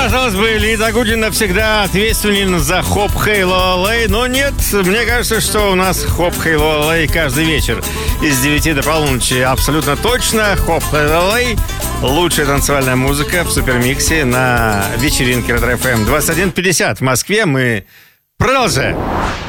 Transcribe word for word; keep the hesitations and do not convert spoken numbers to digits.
казалось бы, Лида Гудин навсегда ответственен за Хоп Хей Лолей, но нет, мне кажется, что у нас Хоп Хей Лолей каждый вечер из девяти до полуночи. Абсолютно точно, Хоп Хей Лолей — лучшая танцевальная музыка в супермиксе на вечеринке Ретро эф эм. двадцать один пятьдесят в Москве. Мы продолжаем.